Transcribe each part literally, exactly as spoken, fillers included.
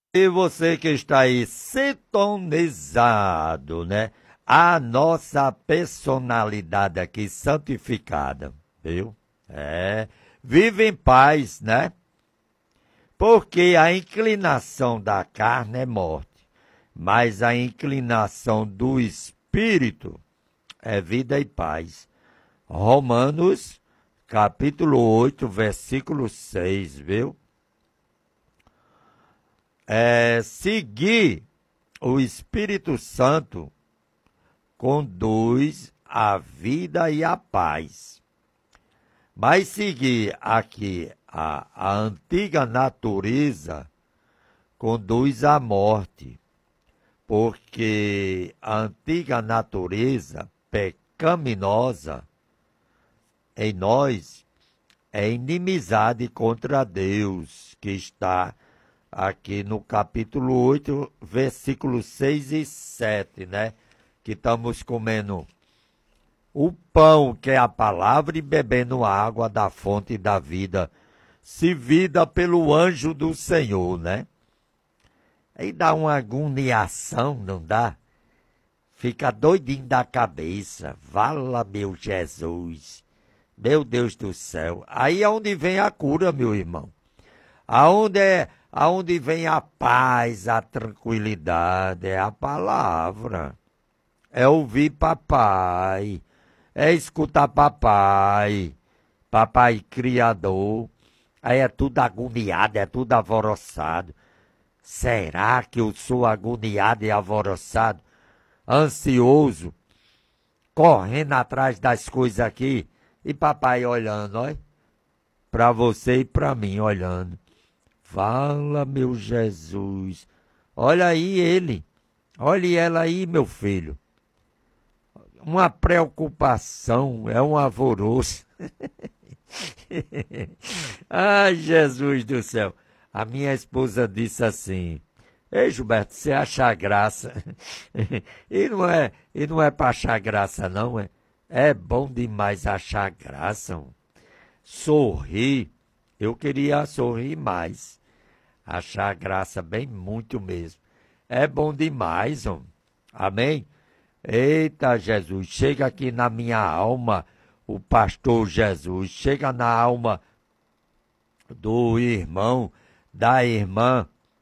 E você que está aí sintonizado, né? A nossa personalidade aqui santificada, viu? É, vive em paz, né? Porque a inclinação da carne é morte, mas a inclinação do espírito é vida e paz. Romanos, capítulo oito, versículo seis, viu? É, seguir o Espírito Santo conduz a vida e a paz. Mas seguir aqui a, a antiga natureza conduz à morte, porque a antiga natureza pecaminosa em nós é inimizade contra Deus, que está aqui no capítulo oito, versículos seis e sete, né? Que estamos comendo o pão, que é a palavra, e bebendo água da fonte da vida, servida pelo anjo do Senhor, né? Aí dá uma agoniação, não dá? Fica doidinho da cabeça. Vala, meu Jesus. Meu Deus do céu. Aí é onde vem a cura, meu irmão. Aonde é, aonde vem a paz, a tranquilidade, é a palavra. É ouvir papai, é escutar papai, papai criador. Aí é tudo agoniado, é tudo alvoroçado. Será que eu sou agoniado e alvoroçado, ansioso, correndo atrás das coisas aqui, e papai olhando, olha, para você e para mim olhando. Fala, meu Jesus. Olha aí ele. Olhe ela aí, meu filho. Uma preocupação, é um alvoroço. Ai, Jesus do céu. A minha esposa disse assim: Ei, Gilberto, você acha graça? E não é, e não é para achar graça, não, é? É bom demais achar graça. Sorrir. Eu queria sorrir mais. Achar graça bem muito mesmo. É bom demais, homem. Amém? Eita, Jesus, chega aqui na minha alma, o pastor Jesus. Chega na alma do irmão, da irmã.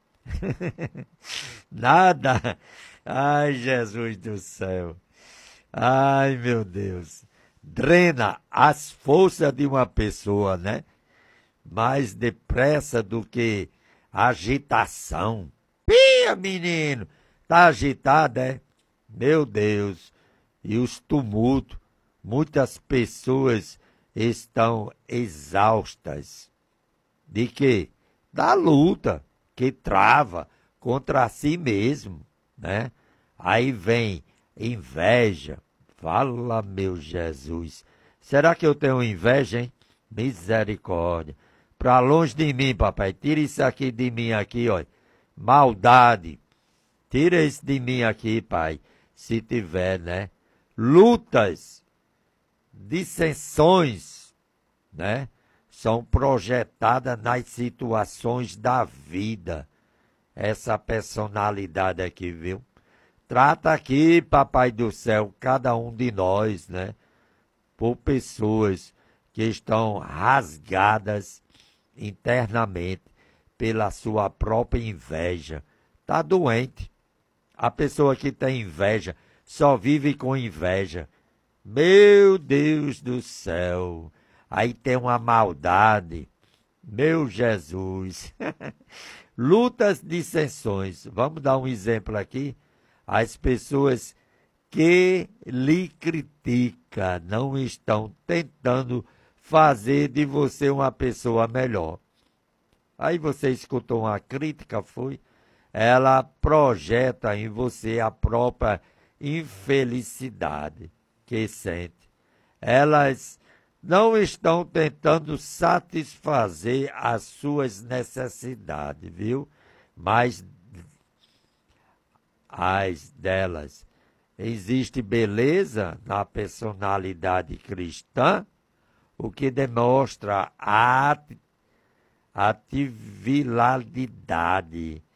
Nada. Ai, Jesus do céu. Ai, meu Deus. Drena as forças de uma pessoa, né? Mais depressa do que agitação. Pia, menino! Tá agitado, é? Meu Deus! E os tumultos. Muitas pessoas estão exaustas. De quê? Da luta que trava contra si mesmo, né? Aí vem inveja. Fala, meu Jesus. Será que eu tenho inveja, hein? Misericórdia. Para longe de mim, papai. Tira isso aqui de mim aqui, ó. Maldade. Tira isso de mim aqui, pai. Se tiver, né? Lutas, dissensões, né? São projetadas nas situações da vida. Essa personalidade aqui, viu? Trata aqui, papai do céu, cada um de nós, né? Por pessoas que estão rasgadas internamente pela sua própria inveja. Está doente. A pessoa que tem inveja só vive com inveja. Meu Deus do céu. Aí tem uma maldade. Meu Jesus. Lutas, dissensões. Vamos dar um exemplo aqui. As pessoas que lhe criticam não estão tentando fazer de você uma pessoa melhor. Aí você escutou uma crítica, foi? Ela projeta em você a própria infelicidade que sente. Elas não estão tentando satisfazer as suas necessidades, viu? Mas as delas. Existe beleza na personalidade cristã, o que demonstra a atividade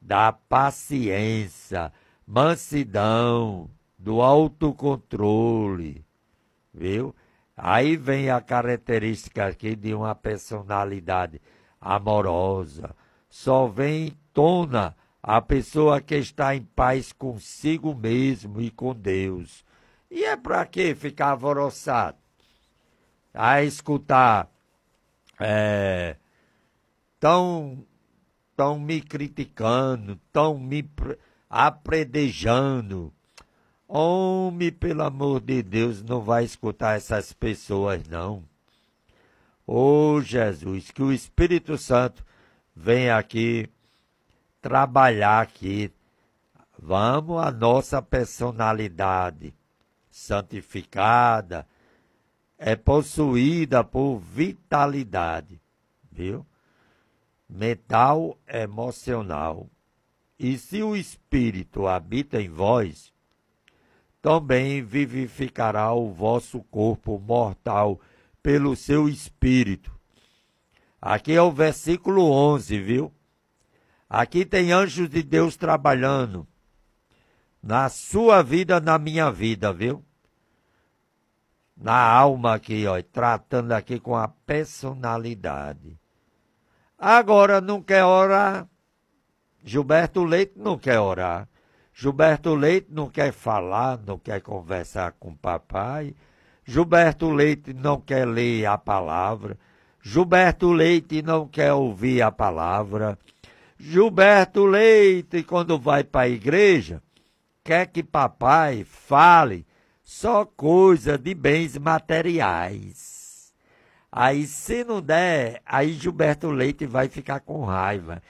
da paciência, mansidão, do autocontrole, viu? Aí vem a característica aqui de uma personalidade amorosa. Só vem em tona a pessoa que está em paz consigo mesmo e com Deus. E é para que ficar alvoroçado? A escutar, é, tão, tão me criticando, tão me apredejando. Homem, pelo amor de Deus, não vai escutar essas pessoas, não. Ô Jesus, que o Espírito Santo venha aqui trabalhar aqui. Vamos, a nossa personalidade santificada é possuída por vitalidade, viu? Mental, emocional. E se o Espírito habita em vós, também vivificará o vosso corpo mortal pelo seu Espírito. Aqui é o versículo onze, viu? Aqui tem anjos de Deus trabalhando na sua vida, na minha vida, viu? Na alma aqui, ó, tratando aqui com a personalidade. Agora não quer orar. Gilberto Leite não quer orar. Gilberto Leite não quer falar, não quer conversar com o papai. Gilberto Leite não quer ler a palavra. Gilberto Leite não quer ouvir a palavra. Gilberto Leite, quando vai para a igreja, quer que papai fale só coisa de bens materiais. Aí, se não der, aí Gilberto Leite vai ficar com raiva.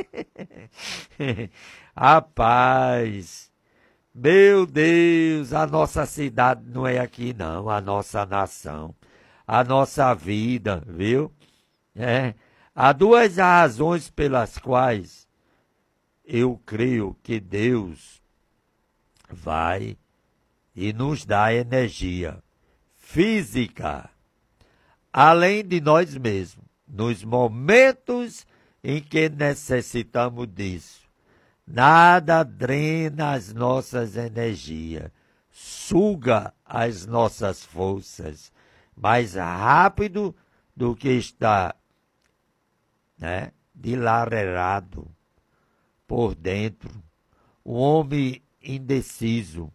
Rapaz, meu Deus, a nossa cidade não é aqui não, a nossa nação, a nossa vida, viu? É. Há duas razões pelas quais eu creio que Deus vai e nos dá energia física, além de nós mesmos, nos momentos em que necessitamos disso. Nada drena as nossas energias, suga as nossas forças mais rápido do que está, né, dilacerado por dentro. O homem indeciso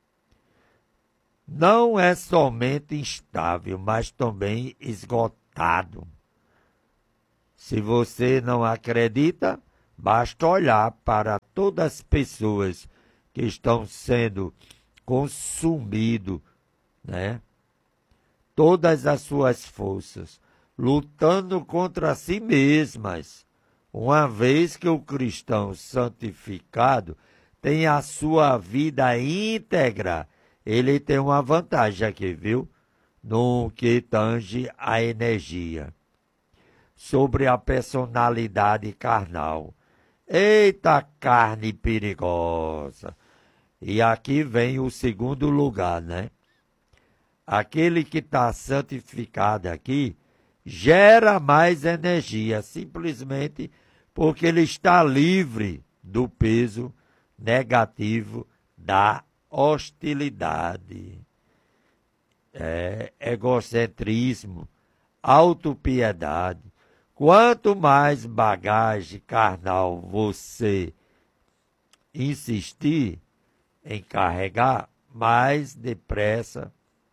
não é somente instável, mas também esgotado. Se você não acredita, basta olhar para todas as pessoas que estão sendo consumidas, né? Todas as suas forças, lutando contra si mesmas, uma vez que o cristão santificado tem a sua vida íntegra. Ele tem uma vantagem aqui, viu? No que tange a energia. Sobre a personalidade carnal. Eita carne perigosa! E aqui vem o segundo lugar, né? Aquele que está santificado aqui gera mais energia, simplesmente porque ele está livre do peso negativo da hostilidade, é, egocentrismo, autopiedade. Quanto mais bagagem carnal você insistir em carregar, mais depressa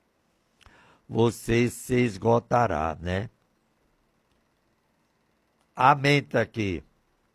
você se esgotará, né? A mente aqui,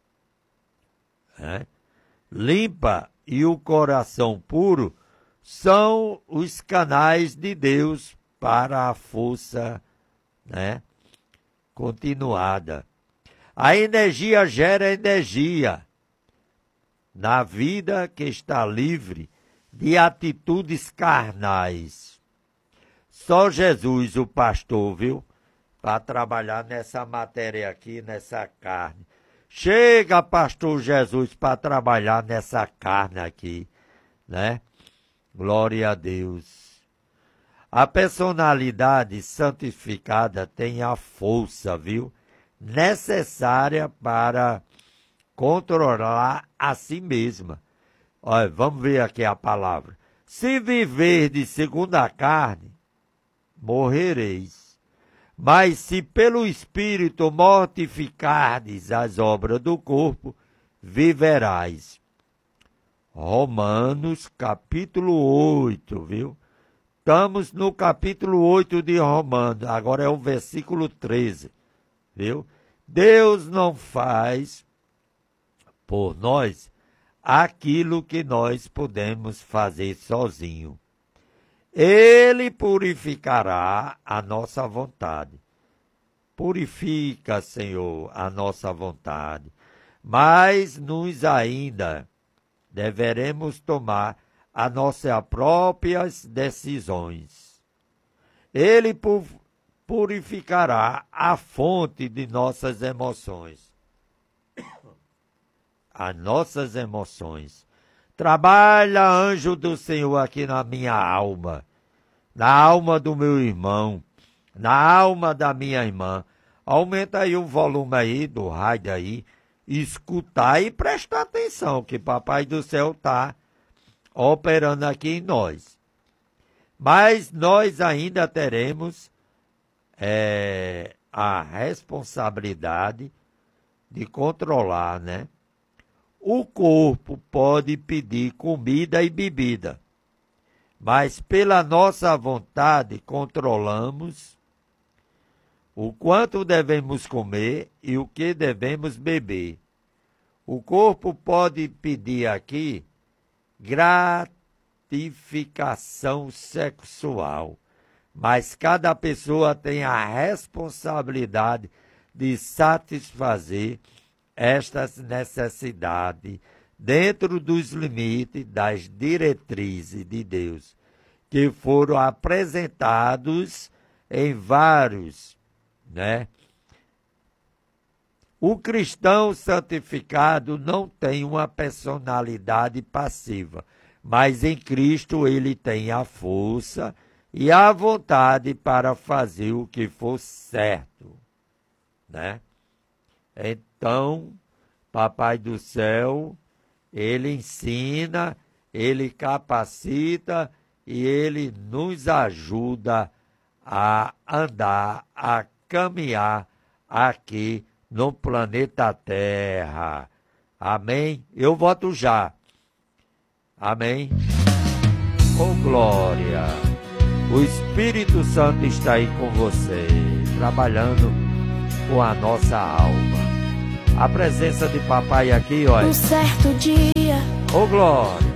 né? Limpa e o coração puro são os canais de Deus para a força, né, continuada. A energia gera energia na vida que está livre de atitudes carnais. Só Jesus, o pastor, viu, para trabalhar nessa matéria aqui, nessa carne. Chega, pastor Jesus, para trabalhar nessa carne aqui, né? Glória a Deus. A personalidade santificada tem a força, viu? Necessária para controlar a si mesma. Olha, vamos ver aqui a palavra. Se viverdes segundo a carne, morrereis. Mas se pelo Espírito mortificardes as obras do corpo, viverás. Romanos capítulo oito, viu? Estamos no capítulo oito de Romanos, agora é o versículo treze, viu? Deus não faz por nós aquilo que nós podemos fazer sozinho. Ele purificará a nossa vontade. Purifica, Senhor, a nossa vontade. Mas nos ainda deveremos tomar as nossas próprias decisões. Ele purificará a fonte de nossas emoções. As nossas emoções. Trabalha, anjo do Senhor, aqui na minha alma, na alma do meu irmão, na alma da minha irmã. Aumenta aí o volume aí, do rádio aí, escutar e prestar atenção, que Papai do Céu está operando aqui em nós. Mas nós ainda teremos é, a responsabilidade de controlar, né? O corpo pode pedir comida e bebida, mas pela nossa vontade controlamos o quanto devemos comer e o que devemos beber. O corpo pode pedir aqui gratificação sexual, mas cada pessoa tem a responsabilidade de satisfazer estas necessidades dentro dos limites das diretrizes de Deus, que foram apresentados em vários, né? O cristão santificado não tem uma personalidade passiva, mas em Cristo ele tem a força e a vontade para fazer o que for certo, né? Então, Papai do Céu, ele ensina, ele capacita e ele nos ajuda a andar, a caminhar aqui no planeta Terra. Amém? Eu voto já. Amém? Oh, glória! O Espírito Santo está aí com você, trabalhando com a nossa alma. A presença de papai aqui, olha. Um certo dia, ô glória,